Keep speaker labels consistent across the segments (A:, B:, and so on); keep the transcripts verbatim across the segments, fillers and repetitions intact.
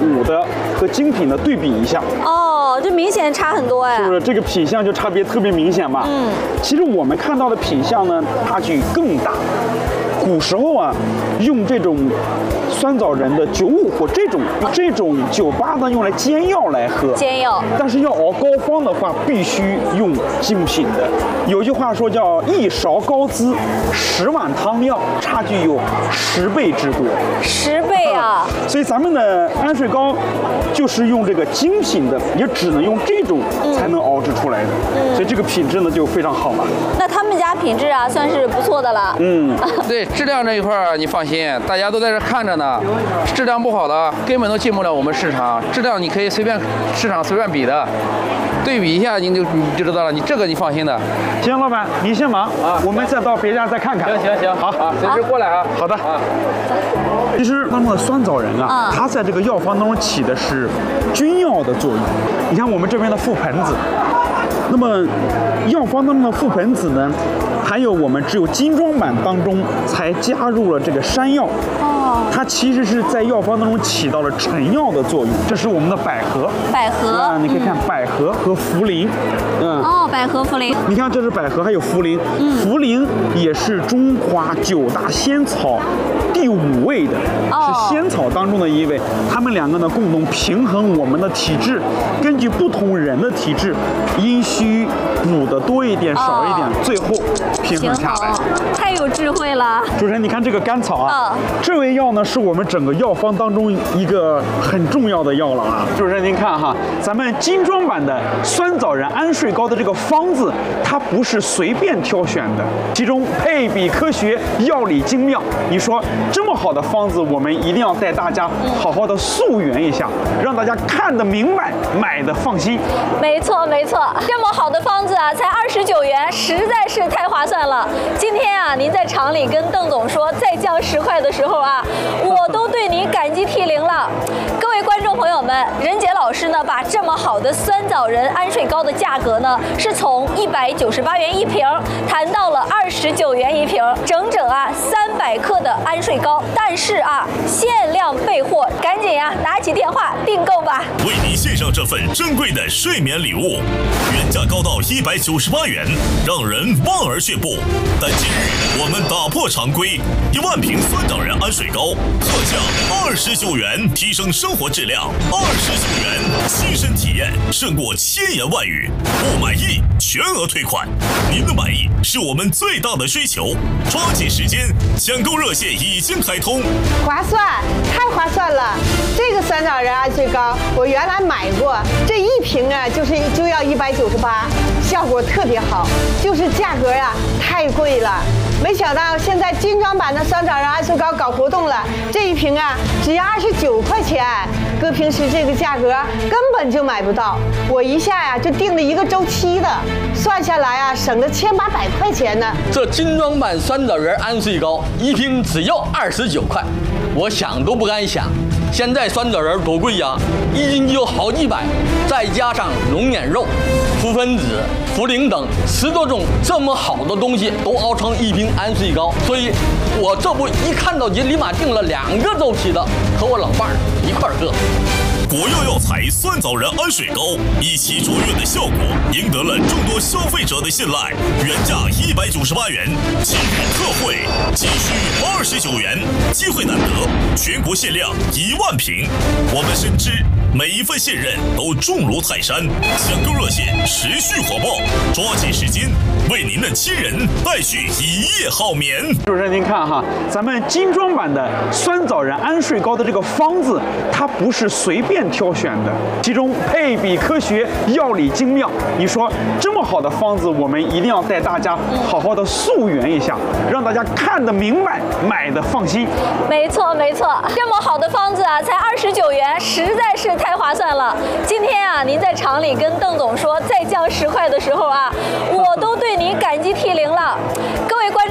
A: 普的和精品的对比一下。
B: 哦，这明显差很多哎。
A: 就是这个品相就差别特别明显嘛。
B: 嗯。
A: 其实我们看到的品相呢，差距更大。古时候啊，用这种酸枣仁的九五或这种这种酒吧呢，用来煎药来喝。
B: 煎药。但
A: 是要熬膏方的话，必须用精品的。有句话说叫一勺膏滋，十碗汤药，差距有十倍之多。
B: 十倍啊！
A: 嗯、所以咱们的安睡膏就是用这个精品的，也只能用这种才能熬制出来的。嗯、所以这个品质呢就非常好了。
B: 那他们家品质啊，算是不错的了。
A: 嗯，
C: 对。质量这一块你放心，大家都在这看着呢。质量不好的根本都进不了我们市场。质量你可以随便市场随便比的，对比一下你就你就知道了。你这个你放心的。
A: 行，老板您先忙啊，我们再到别家再看看。
C: 行行行，好啊，随时过来啊。
A: 好的。啊、其实当中的酸枣仁啊，它在这个药方当中起的是君药的作用。你看我们这边的覆盆子。那么，药方当中的覆盆子呢，还有我们只有精装版当中才加入了这个山药。哦，它其实是在药方当中起到了成药的作用。这是我们的百合。
B: 百合
A: 啊，你可以看百合和茯苓。
B: 嗯。哦，百合茯苓。
A: 你看，这是百合，还有茯苓。嗯。茯苓也是中华九大仙草第五位的，哦、是仙草当中的一位。它们两个呢，共同平衡我们的体质，根据不同人的体质，阴虚补的多一点，少一点，哦、最后平衡下来。
B: 太有智慧了。
A: 主持人，你看这个甘草啊，哦、这味药呢是我们整个药方当中一个很重要的药了啊。主持人，您看哈，咱们精装版的酸枣仁安睡膏的这个方子，它不是随便挑选的，其中配比科学，药理精妙。你说这么好的方子，我们一定要带大家好好的溯源一下，让大家看得明白，买的放心。
B: 没错没错，这么好的方子啊，才二十九元，实在是太划算了。今天啊，您在厂里跟邓总说再降十块的时候啊，我都对您感激涕零了。各位观众朋友们，任杰老师呢，把这么好的酸枣仁安睡膏的价格呢，是从一百九十八元一瓶谈到了二十九元一瓶，整整啊三百克的安睡膏。但是啊，限量备货，赶紧呀、啊，拿起电话订购吧。
D: 为您献上这份珍贵的睡眠礼物，原价高到一百九十八元，让人望而却步。但今日我们打破常规，一万瓶酸枣仁安睡膏特价二十九元，提升生活质量。二十九元，亲身体验胜过千言万语。不满意全额退款，您的满意是我们最大的追求。抓紧时间，抢购热线已经开通。
E: 划算，太划算了！这个酸枣仁安睡膏我原来买过，这一瓶啊就是就要一百九十八，效果特别好，就是价格呀、啊、太贵了。没想到现在精装版的酸枣仁安睡膏搞活动了，这一瓶啊只要二十九块钱，搁平时这个价格根本就买不到。我一下呀、啊、就订了一个周期的，算下来啊省了千八百块钱呢。
F: 这精装版酸枣仁安睡膏一瓶只要二十九块，我想都不敢想。现在酸枣仁多贵呀，一斤就好几百，再加上龙眼肉、覆盆子、茯苓等十多种这么好的东西都熬成一瓶安睡膏，所以我这不一看到就立马订了两个周期的，和我老伴儿一块儿喝。
D: 国药药材酸枣仁安睡膏一起卓越的效果，赢得了众多消费者的信赖。原价一百九十八元，今日特惠仅需二十九元，机会难得，全国限量一万瓶。我们深知每一份信任都重如泰山，抢购热线持续火爆，抓紧时间为您的亲人带去一夜好眠。
A: 主持人，您看哈，咱们精装版的酸枣仁安睡膏的这个方子，它不是随便挑选的，其中配比科学，药理精妙。你说这么好的方子，我们一定要带大家好好的溯源一下，让大家看得明白，买的放心。
B: 没错没错，这么好的方子啊，才二十九元，实在是太划算了。今天啊，您在厂里跟邓总说再降十块的时候啊，我都对您感激涕零了。各位观众朋友们，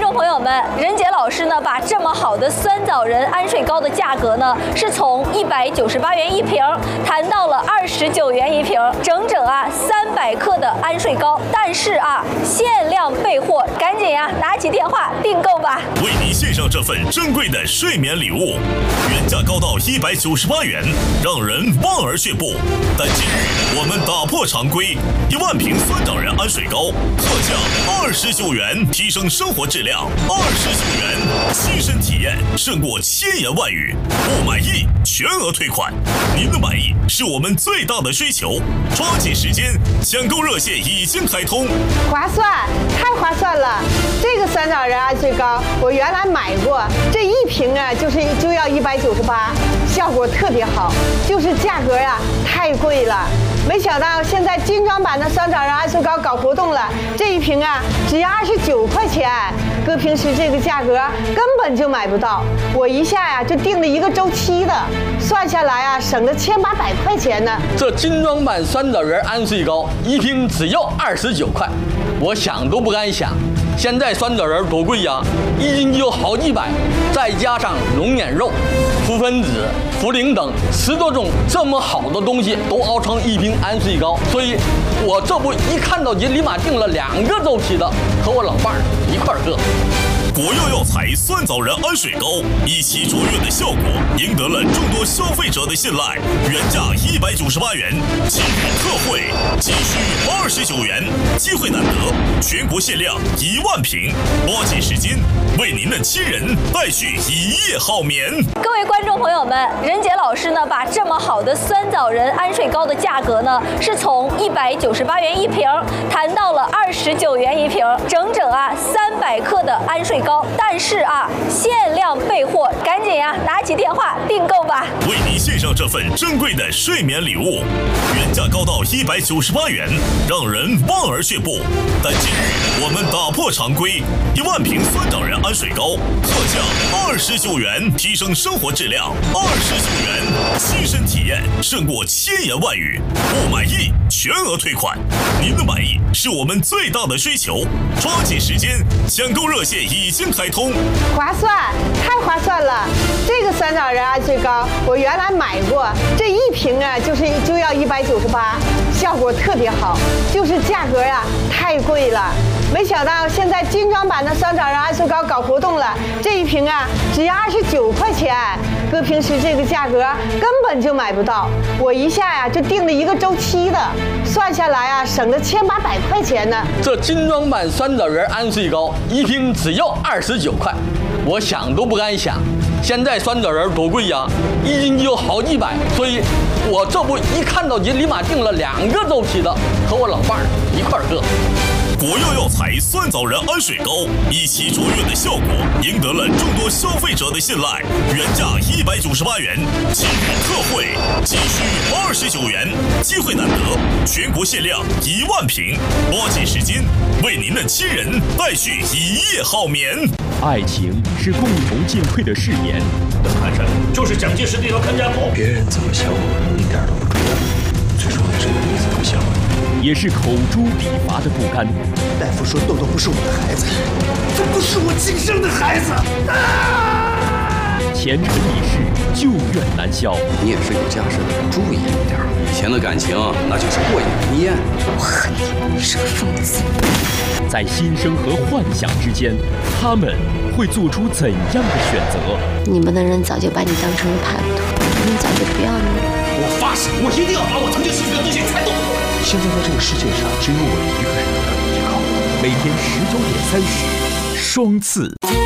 B: 们，任杰老师呢把这么好的酸枣仁安睡膏的价格呢，是从一百九十八元一瓶谈到了二十九元一瓶，整整啊三百克的安睡膏。但是啊，限量备货，赶紧呀、啊、拿起电话订购吧！
D: 为您献上这份珍贵的睡眠礼物，原价高到一百九十八元，让人望而却步。但今日我们打破常规，一万瓶酸枣仁安睡膏特价二十九元，提升生活质量。二十九元，亲身体验胜过千言万语。不满意全额退款，您的满意是我们最大的追求。抓紧时间，抢购热线已经开通。
E: 划算，太划算了！这个酸枣仁安睡膏我原来买过，这一瓶啊就是就要一百九十八，效果特别好，就是价格啊太贵了。没想到现在精装版的酸枣仁安睡膏搞活动了，这一瓶啊只要二十九块钱，搁平时这个价格根本就买不到。我一下呀、啊、就订了一个周期的，算下来啊省了千八百块钱呢。
F: 这精装版酸枣仁安睡膏一瓶只要二十九块，我想都不敢想。现在酸枣仁多贵呀，一斤就好几百，再加上龙眼肉、覆盆子、茯苓等十多种这么好的东西都熬成一瓶安睡膏，所以我这不一看到就立马订了两个周期的，和我老伴儿一块儿喝。
D: 国药药材酸枣仁安睡膏一起卓越的效果，赢得了众多消费者的信赖。原价一百九十八元，今日特惠仅需二十九元，机会难得，全国限量一万瓶，抓紧时间，为您的亲人带去一夜好眠。
B: 各位观众朋友们，任杰老师呢把这么好的酸枣仁安睡膏的价格呢，是从一百九十八元一瓶谈到了二十九元一瓶，整整啊三百克的安睡膏。但是啊，限量备货，赶紧呀、啊、拿起电话订购吧！
D: 为您献上这份珍贵的睡眠礼物，原价高到一百九十八元，让人望而却步。但今日我们打破常规，一万瓶酸枣仁安睡膏特价二十九元，提升生活质量。二十九元，亲身体验胜过千言万语。不满意全额退款，您的满意是我们最大的追求。抓紧时间，抢购热线已经开通。
E: 划算，太划算了！这个酸枣仁安睡膏我原来买过，这一瓶啊就是就要一百九十八，效果特别好，就是价格啊太贵了。没想到现在精装版的酸枣仁安睡膏搞活动了，这一瓶啊只要二十九块钱，搁平时这个价格根本就买不到。我一下呀、啊、就订了一个周期的，算下来啊省了千八百块钱呢。
F: 这精装版酸枣仁安睡膏一瓶只要二十九块，我想都不敢想。现在酸枣仁多贵呀，一斤就好几百，所以我这不一看到就立马订了两个周期的，和我老伴儿一块儿喝。
D: 国药药材酸枣仁安睡膏一起卓越的效果，赢得了众多消费者的信赖。原价一百九十八元，今日特惠仅需二十九元，机会难得，全国限量一万瓶，抓紧时间，为您的亲人带去一夜好眠。
G: 爱情是共同进退的誓言，
H: 看上就是蒋介石那条看家婆。
I: 别人怎么想我，一点都不重要，最重要是你怎么想我。
G: 也是口诛笔伐的不甘。
I: 大夫说豆豆不是我的孩子，这不是我亲生的孩子。啊！
G: 前尘已逝，旧怨难消。
J: 你也是有家室的，注意一点。以前的感情那就是过眼云烟。
K: 我恨你，你是个疯子。
G: 在心声和幻想之间，他们会做出怎样的选择？
K: 你们的人早就把你当成了叛徒，你早就不要你了。
H: 我发誓，我一定要把我曾经失去的东西全都还回来。
I: 现在在这个世界上，只有我一个人可以依靠。
G: 每天十九点三十，双刺。